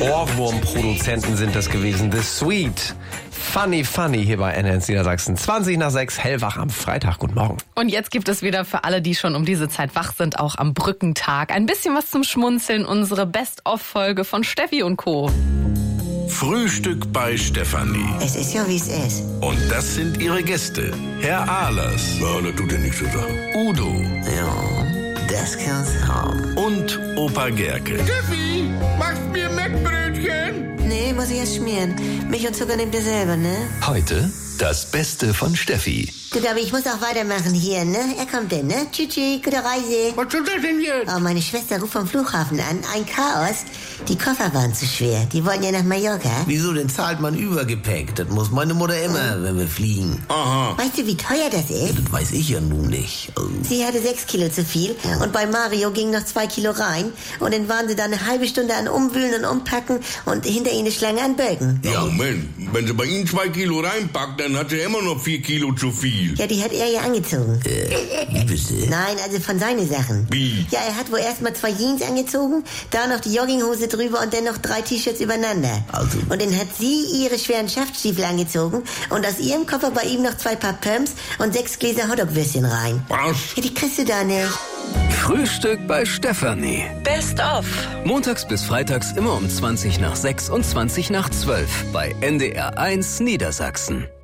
Ohrwurmproduzenten sind das gewesen. The Sweet. Funny hier bei NDR Niedersachsen. 20:06, hellwach am Freitag. Guten Morgen. Und jetzt gibt es wieder für alle, die schon um diese Zeit wach sind, auch am Brückentag ein bisschen was zum Schmunzeln. Unsere Best-of-Folge von Steffi und Co. Frühstück bei Stefanie. Es ist ja, wie es ist. Und das sind ihre Gäste. Herr Ahlers. Ja, das tut ja nichts zu sagen. Udo. Ja, das kann's haben. Und Opa Gerke. Steffi, machst mir Mettbrötchen? Nee, muss ich erst schmieren. Milch und Zucker nehmt ihr selber, ne? Heute das Beste von Steffi. Du, Gabi, ich muss auch weitermachen hier, ne? Er kommt denn, ne? Tschüssi, gute Reise. Was soll das denn jetzt? Oh, meine Schwester ruft vom Flughafen an. Ein Chaos. Die Koffer waren zu schwer. Die wollten ja nach Mallorca. Wieso denn zahlt man Übergepäck? Das muss meine Mutter immer, wenn wir fliegen. Aha. Weißt du, wie teuer das ist? Das weiß ich ja nun nicht. Oh. Sie hatte 6 Kilo zu viel und bei Mario gingen noch 2 Kilo rein. Und dann waren sie da eine halbe Stunde an Umwühlen und Umpacken und hinter ihnen eine Schlange an Böcken. Ja, Moment. Wenn sie bei Ihnen 2 Kilo reinpackt, dann hat sie immer noch 4 Kilo zu viel. Ja, die hat er ja angezogen. Wie bist du? Nein, also von seinen Sachen. Wie? Ja, er hat wohl erstmal 2 Jeans angezogen, da noch die Jogginghose drüber und dann noch 3 T-Shirts übereinander. Also. Und dann hat sie ihre schweren Schaftstiefel angezogen und aus ihrem Koffer bei ihm noch 2 Paar Pumps und 6 Gläser Hotdog-Würstchen rein. Was? Ja, die kriegst du da nicht. Frühstück bei Stefanie. Best of. Montags bis freitags immer um 20:06 und 20:12 bei NDR 1 Niedersachsen.